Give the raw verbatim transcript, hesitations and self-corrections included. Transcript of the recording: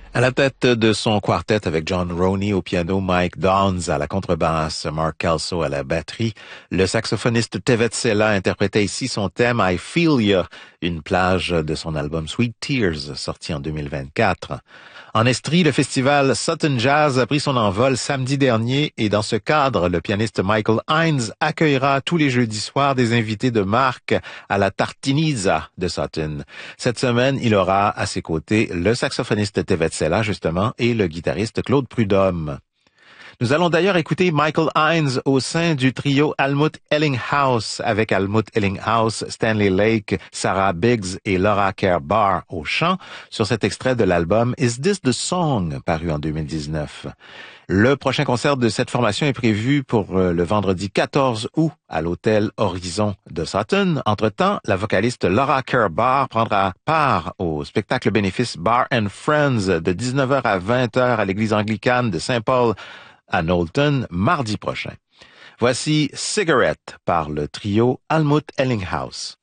À la tête de son quartet avec John Roney au piano, Mike Downs à la contrebasse, Mark Kelso à la batterie, le saxophoniste Tevet Sela interprétait ici son thème I Feel Ya, une plage de son album Sweet Tears, sorti en deux mille vingt-quatre. En Estrie, le festival Sutton Jazz a pris son envol samedi dernier et dans ce cadre, le pianiste Michael Hines accueillera tous les jeudis soirs des invités de marque à la Tartinisa de Sutton. Cette semaine, il aura à ses côtés le saxophoniste Tevet Sela, justement, et le guitariste Claude Prudhomme. Nous allons d'ailleurs écouter Michael Hines au sein du trio Almut Ellinghaus avec Almut Ellinghaus, Stanley Lake, Sarah Biggs et Laura Kerr-Barr au chant sur cet extrait de l'album Is This the Song paru en deux mille dix-neuf. Le prochain concert de cette formation est prévu pour le vendredi quatorze août à l'hôtel Horizon de Sutton. Entre-temps, la vocaliste Laura Kerr-Barr prendra part au spectacle bénéfice Bar and Friends de dix-neuf heures à vingt heures à l'église anglicane de Saint-Paul à Knowlton mardi prochain. Voici Cigarette par le trio Almut Ellinghaus.